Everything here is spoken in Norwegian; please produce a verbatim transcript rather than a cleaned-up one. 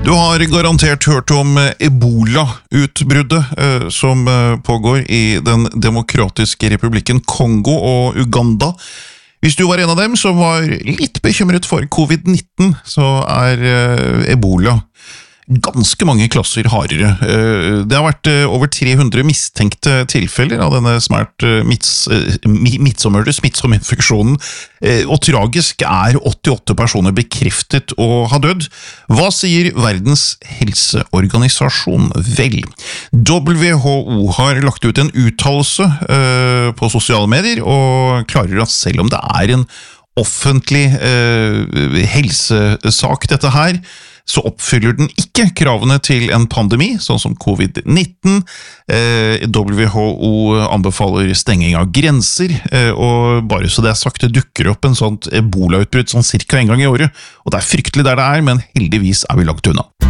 Du har garantert hørt om Ebola-utbruddet eh, som eh, pågår i den demokratiske republikken Kongo og Uganda. Hvis du var en av dem som var litt bekymret for covid nitten, så er eh, Ebola ganske mange klasser hardere. Eh, det har vært eh, over tre hundre mistenkte tilfeller av denne svært eh, midts, eh, midtsommere smittsomme infeksjonen, eh, og tragisk er åttiåtte personer bekreftet å ha dødd. Hva sier Verdens helseorganisasjon? Vel, W H O har lagt ut en uttalelse eh, på sosiale medier, og klarer at selv om det er en offentlig eh, helsesak dette her, så oppfyller den ikke kravene til en pandemi, sånn som covid nitten. Eh, W H O anbefaler stenging av grenser, eh, og bare så det er sagt, det dukker opp en sånt Ebola-utbrudd sånn cirka en gang i året, og det er fryktelig der det er, men heldigvis er vi langt unna.